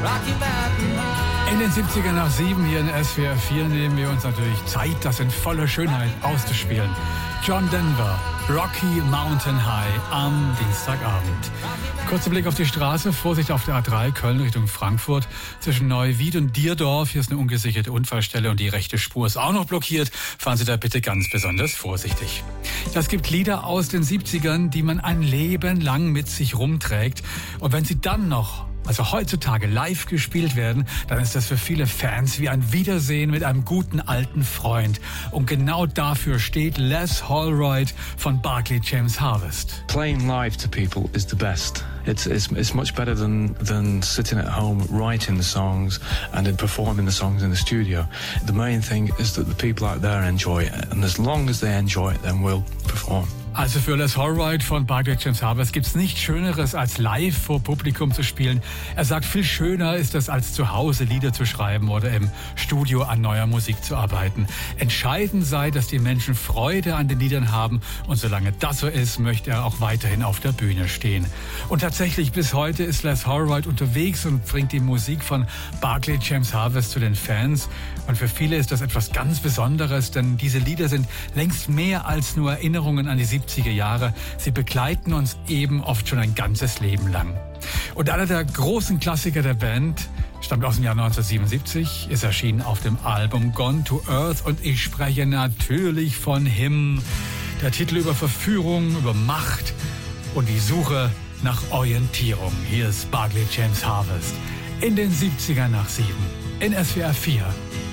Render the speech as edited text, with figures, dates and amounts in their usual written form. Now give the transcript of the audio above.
In den 70ern nach 7 hier in SWR 4 nehmen wir uns natürlich Zeit, das in voller Schönheit auszuspielen. John Denver, Rocky Mountain High am Dienstagabend. Kurzer Blick auf die Straße, Vorsicht auf der A3 Köln Richtung Frankfurt. Zwischen Neuwied und Dierdorf, hier ist eine ungesicherte Unfallstelle und die rechte Spur ist auch noch blockiert. Fahren Sie da bitte ganz besonders vorsichtig. Das gibt Lieder aus den 70ern, die man ein Leben lang mit sich rumträgt. Und wenn sie dann noch heutzutage live gespielt werden, dann ist das für viele Fans wie ein Wiedersehen mit einem guten alten Freund. Und genau dafür steht Les Holroyd von Barclay James Harvest. Playing live to people is the best. It's much better than sitting at home writing the songs and then performing the songs in the studio. The main thing is that the people out there enjoy it, and as long as they enjoy it, then we'll perform. Also für Les Holroyd von Barclay James Harvest gibt's nichts Schöneres, als live vor Publikum zu spielen. Er sagt, viel schöner ist es, als zu Hause Lieder zu schreiben oder im Studio an neuer Musik zu arbeiten. Entscheidend sei, dass die Menschen Freude an den Liedern haben, und solange das so ist, möchte er auch weiterhin auf der Bühne stehen. Und tatsächlich, bis heute ist Les Holroyd unterwegs und bringt die Musik von Barclay James Harvest zu den Fans. Und für viele ist das etwas ganz Besonderes, denn diese Lieder sind längst mehr als nur Erinnerungen an die 70er Jahre. Sie begleiten uns eben oft schon ein ganzes Leben lang. Und einer der großen Klassiker der Band stammt aus dem Jahr 1977, ist erschienen auf dem Album Gone to Earth und ich spreche natürlich von Him. Der Titel über Verführung, über Macht und die Suche nach Orientierung. Hier ist Barclay James Harvest in den 70ern nach 7 in SWR 4.